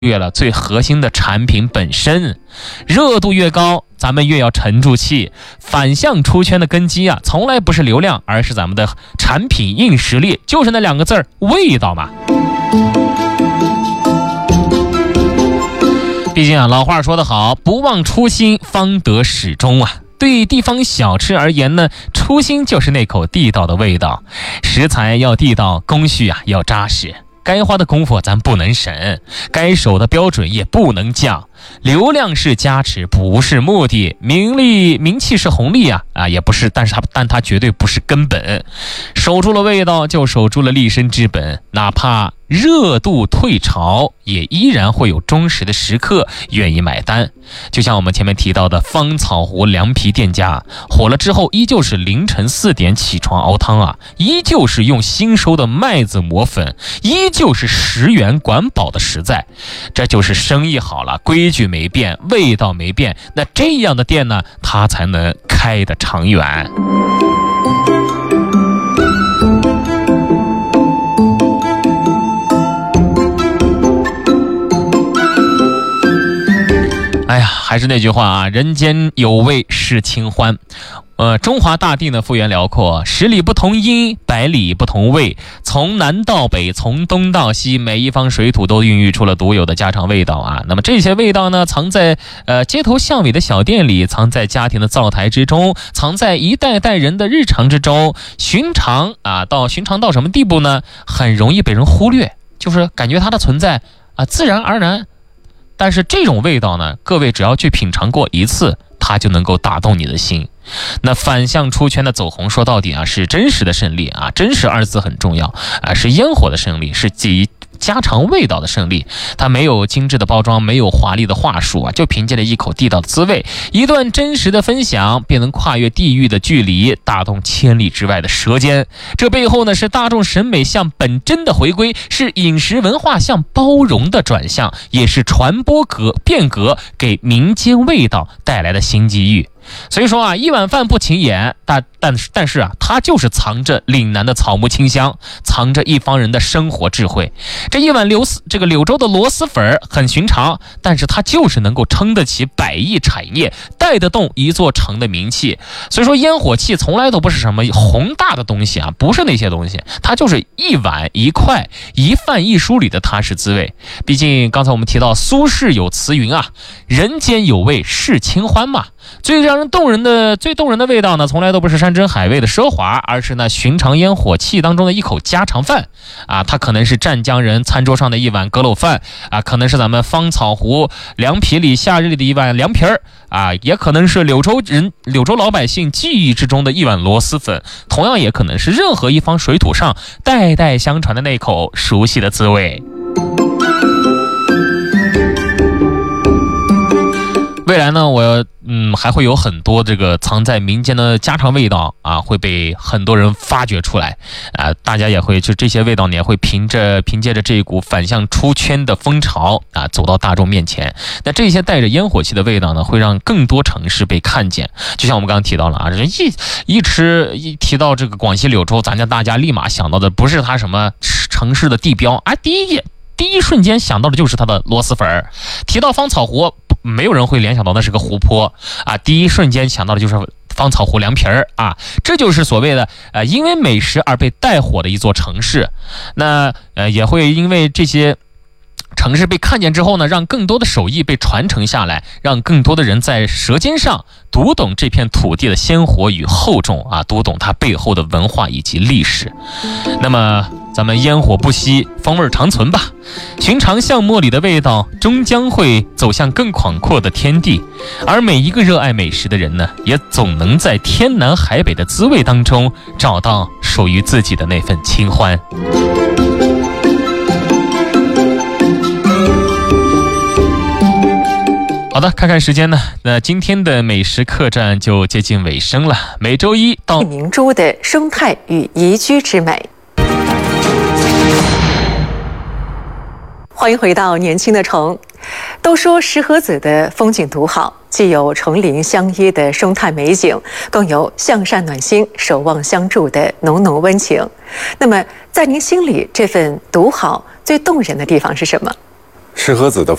略了最核心的产品本身。热度越高，咱们越要沉住气。反向出圈的根基啊，从来不是流量，而是咱们的产品硬实力，就是那2个字儿，味道嘛。毕竟啊，老话说得好，不忘初心，方得始终啊。对地方小吃而言呢，初心就是那口地道的味道，食材要地道，工序啊要扎实，该花的功夫咱不能省，该守的标准也不能降。流量是加持，不是目的；名气是红利啊，也不是，但它绝对不是根本。守住了味道，就守住了立身之本，哪怕热度退潮，也依然会有忠实的食客愿意买单。就像我们前面提到的芳草湖凉皮店家，火了之后依旧是凌晨4点起床熬汤啊，依旧是用新收的麦子磨粉，依旧是10元管饱的实在。这就是生意好了，规矩没变，味道没变，那这样的店呢，它才能开得长远。哎呀，还是那句话啊，人间有味是清欢。中华大地呢幅员辽阔，10里不同音，100里不同味。从南到北，从东到西，每一方水土都孕育出了独有的家常味道啊。那么这些味道呢，藏在街头巷尾的小店里，藏在家庭的灶台之中，藏在一代代人的日常之中。寻常到什么地步呢？很容易被人忽略，就是感觉它的存在自然而然。但是这种味道呢，各位只要去品尝过一次，它就能够打动你的心。那反向出圈的走红，说到底啊，是真实的胜利啊，真实2字很重要啊，是烟火的胜利，是家常味道的胜利。它没有精致的包装，没有华丽的话术啊，就凭借着一口地道的滋味，一段真实的分享，便能跨越地域的距离，打动千里之外的舌尖。这背后呢，是大众审美向本真的回归，是饮食文化向包容的转向，也是传播变革给民间味道带来的新机遇。所以说啊，一碗饭不起眼，但是啊，它就是藏着岭南的草木清香，藏着一方人的生活智慧。这一碗柳州的螺蛳粉很寻常，但是它就是能够撑得起100亿产业，带得动一座城的名气。所以说烟火气从来都不是什么宏大的东西啊，不是那些东西，它就是一碗一块一饭一书里的踏实滋味。毕竟刚才我们提到苏轼有词云啊，人间有味是清欢嘛。最动人的味道呢，从来都不是山珍海味的奢华，而是那寻常烟火气当中的一口家常饭啊。它可能是湛江人餐桌上的一碗阁楼饭啊，可能是咱们芳草湖凉皮里夏日里的一碗凉皮儿啊，也可能是柳州老百姓记忆之中的一碗螺蛳粉，同样也可能是任何一方水土上代代相传的那口熟悉的滋味。未来呢，我还会有很多这个藏在民间的家常味道啊，会被很多人发掘出来啊，大家也会就这些味道呢，也会凭借着这一股反向出圈的风潮啊，走到大众面前。那这些带着烟火气的味道呢，会让更多城市被看见。就像我们刚刚提到了啊，一提到这个广西柳州，大家立马想到的不是它什么城市的地标啊，第一瞬间想到的就是它的螺蛳粉。提到芳草湖，没有人会联想到那是个湖泊啊，第一瞬间想到的就是芳草湖凉皮儿啊，这就是所谓的因为美食而被带火的一座城市。那也会因为这些城市被看见之后呢，让更多的手艺被传承下来，让更多的人在舌尖上读懂这片土地的鲜活与厚重啊，读懂它背后的文化以及历史。那么咱们烟火不息，风味长存吧。寻常巷陌里的味道终将会走向更广阔的天地，而每一个热爱美食的人呢，也总能在天南海北的滋味当中找到属于自己的那份清欢。好的，看看时间呢，那今天的美食客栈就接近尾声了。每周一到明珠的生态与宜居之美。欢迎回到年轻的城。都说石河子的风景独好，既有重林相依的生态美景，更有向善暖心、守望相助的浓浓温情。那么在您心里，这份独好最动人的地方是什么？ 石河子的